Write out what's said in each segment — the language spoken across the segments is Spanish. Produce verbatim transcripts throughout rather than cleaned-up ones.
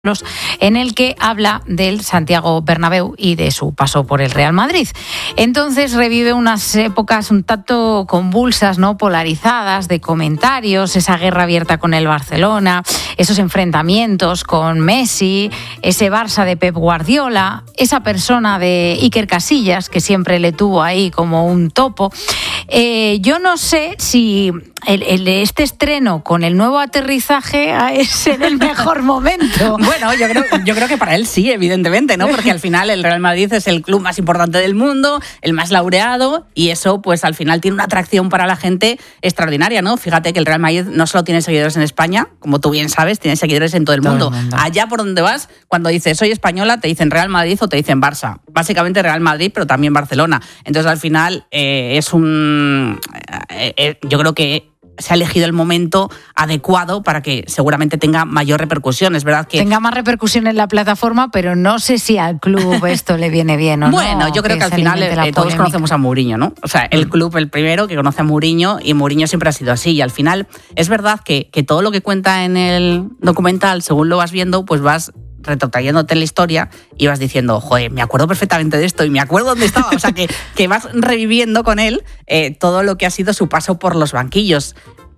en el que habla del Santiago Bernabéu y de su paso por el Real Madrid. Entonces revive unas épocas un tanto convulsas, ¿no? Polarizadas, de comentarios, esa guerra abierta con el Barcelona, esos enfrentamientos con Messi, ese Barça de Pep Guardiola, esa persona de Iker Casillas que siempre le tuvo ahí como un topo. Eh, yo no sé si el, el, este estreno con el nuevo aterrizaje es en el mejor momento. Bueno, yo creo, yo creo que para él sí, evidentemente, ¿no? Porque al final el Real Madrid es el club más importante del mundo, el más laureado, y eso pues al final tiene una atracción para la gente extraordinaria, ¿no? Fíjate que el Real Madrid no solo tiene seguidores en España, como tú bien sabes, tiene seguidores en todo el, todo mundo. el mundo. Allá por donde vas, cuando dices soy española, te dicen Real Madrid o te dicen Barça. Básicamente Real Madrid, pero también Barcelona. Entonces al final eh, es un... Eh, eh, yo creo que se ha elegido el momento adecuado para que seguramente tenga mayor repercusión. Es verdad que... Tenga más repercusión en la plataforma, pero no sé si al club esto le viene bien o no. Bueno, yo creo que, que al final eh, todos conocemos a Mourinho, ¿no? O sea, el club el primero que conoce a Mourinho, y Mourinho siempre ha sido así. Y al final es verdad que, que todo lo que cuenta en el documental, según lo vas viendo, pues vas retrotrayéndote en la historia y vas diciendo, joder, me acuerdo perfectamente de esto y me acuerdo dónde estaba. O sea, que, que vas reviviendo con él eh, todo lo que ha sido su paso por los banquillos.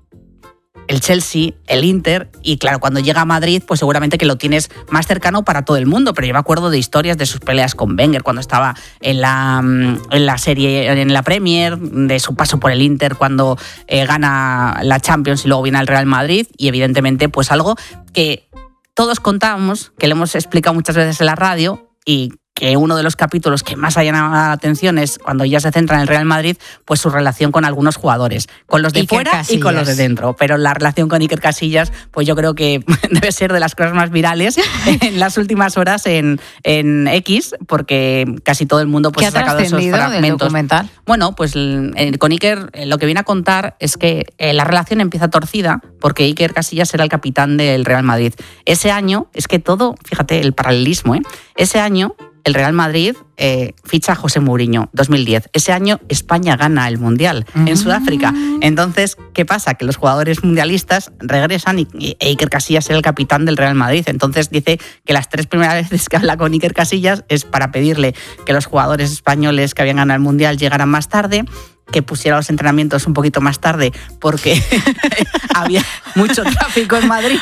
El Chelsea, el Inter, y claro, cuando llega a Madrid, pues seguramente que lo tienes más cercano para todo el mundo, pero yo me acuerdo de historias de sus peleas con Wenger cuando estaba en la, en la serie, en la Premier, de su paso por el Inter cuando eh, gana la Champions y luego viene al Real Madrid, y evidentemente pues algo que todos contábamos, que le hemos explicado muchas veces en la radio, y que uno de los capítulos que más ha llamado la atención es cuando ya se centra en el Real Madrid, pues su relación con algunos jugadores, con los de Iker fuera Casillas. Y con los de dentro. Pero la relación con Iker Casillas, pues yo creo que debe ser de las cosas más virales en las últimas horas en, en X, porque casi todo el mundo pues, ha sacado esos fragmentos. Del documental? Bueno, pues eh, con Iker eh, lo que viene a contar es que eh, la relación empieza torcida porque Iker Casillas era el capitán del Real Madrid. Ese año, es que todo, fíjate, el paralelismo, ¿eh? Ese año el Real Madrid eh, ficha a José Mourinho, dos mil diez. Ese año España gana el Mundial mm. en Sudáfrica. Entonces, ¿qué pasa? Que los jugadores mundialistas regresan y, y Iker Casillas era el capitán del Real Madrid. Entonces dice que las tres primeras veces que habla con Iker Casillas es para pedirle que los jugadores españoles que habían ganado el Mundial llegaran más tarde, que pusiera los entrenamientos un poquito más tarde porque había mucho tráfico en Madrid.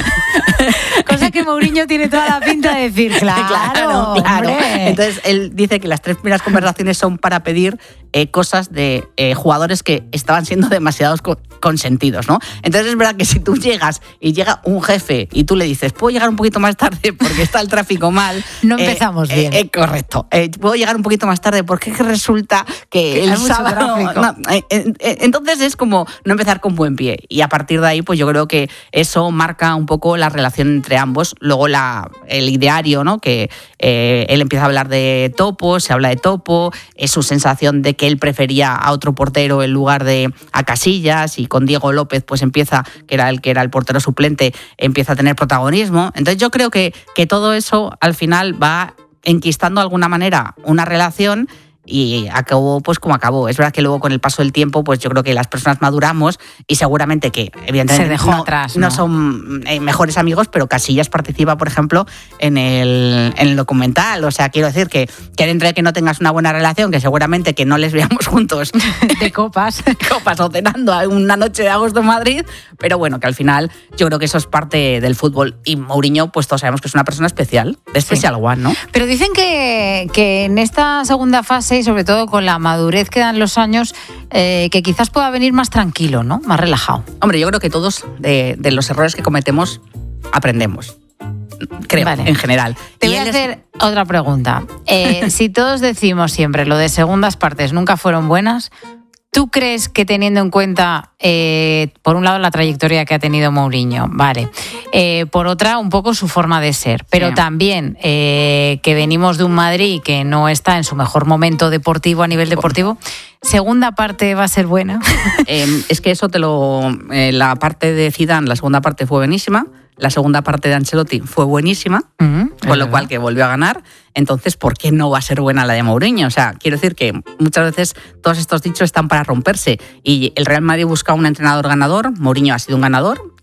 Cosa que Mourinho tiene toda la pinta de decir, claro, claro, claro. Entonces él dice que las tres primeras conversaciones son para pedir eh, cosas de eh, jugadores que estaban siendo demasiados co- consentidos, ¿no? Entonces es verdad que si tú llegas y llega un jefe y tú le dices, ¿puedo llegar un poquito más tarde porque está el tráfico mal? No empezamos eh, bien. Eh, eh, correcto. Eh, ¿Puedo llegar un poquito más tarde porque resulta que, que el sábado... No, eh, eh, entonces es como no empezar con buen pie, y a partir de ahí pues yo creo que eso marca un poco la relación entre ambos. Luego la, el ideario, ¿no? Que eh, él empieza a hablar de Topo, se habla de Topo, es su sensación de que él prefería a otro portero en lugar de a Casillas, y con Diego López pues empieza, que era el que era el portero suplente, empieza a tener protagonismo. Entonces yo creo que, que todo eso al final va enquistando de alguna manera una relación, y acabó pues como acabó. Es verdad que luego con el paso del tiempo pues yo creo que las personas maduramos y seguramente que evidentemente se dejó no, atrás, ¿no? no son eh, mejores amigos, pero Casillas participa, por ejemplo, en el, en el documental. O sea, quiero decir que, que dentro de que no tengas una buena relación, que seguramente que no les veamos juntos de copas copas o cenando una noche de agosto en Madrid, pero bueno, que al final yo creo que eso es parte del fútbol. Y Mourinho, pues todos sabemos que es una persona especial, de Special sí. One, ¿no? Pero dicen que, que en esta segunda fase, y sobre todo con la madurez que dan los años, eh, que quizás pueda venir más tranquilo, ¿no? Más relajado. Hombre, yo creo que todos de, de los errores que cometemos aprendemos, creo, vale. En general. Te y voy a hacer es... otra pregunta. Eh, si todos decimos siempre lo de segundas partes nunca fueron buenas, ¿tú crees que teniendo en cuenta, eh, por un lado, la trayectoria que ha tenido Mourinho, vale, eh, por otra, un poco su forma de ser, pero sí. también eh, que venimos de un Madrid que no está en su mejor momento deportivo a nivel deportivo, ¿segunda parte va a ser buena? Eh, es que eso te lo... Eh, la parte de Zidane, la segunda parte fue buenísima. La segunda parte de Ancelotti fue buenísima, uh-huh, con lo cual que volvió a ganar. Entonces, ¿por qué no va a ser buena la de Mourinho? O sea, quiero decir que muchas veces todos estos dichos están para romperse. Y el Real Madrid busca un entrenador ganador, Mourinho ha sido un ganador,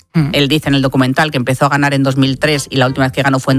Mm. Él dice en el documental que empezó a ganar en dos mil tres y la última vez que ganó fue en